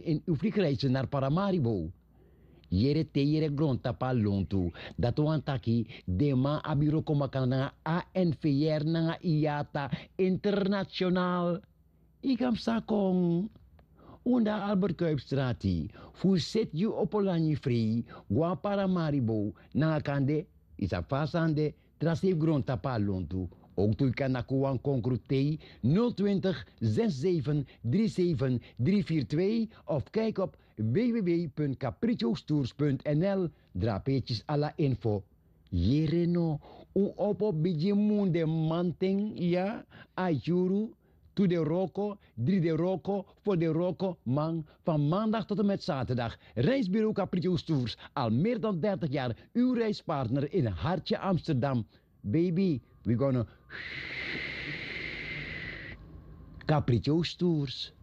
in uw vliegreizen naar Paramaribo. Jere te jere grond tapa lontu. Dat wantaki de ma abiro komakana ANVR nanga IATA internationaal. Ikam sakong. Unda Albert Kuipstrati. Fu set you opolani free. Gua Paramaribo. Nanga kande. Isa fasande. Trasif grond tapa lontu. Ook toe kan nakuan concrutei 020 67 37 342 of kijk op www.capricciostours.nl. Drapeetjes alla info. Jereno, op biji munde manting, ja, ajuru, to de roko, 3 de roko, voor de roko, man, van maandag tot en met zaterdag. Reisbureau Capriccio's Tours, al meer dan 30 jaar, uw reispartner in Hartje Amsterdam. Baby, we're gonna Capriccio's Tours.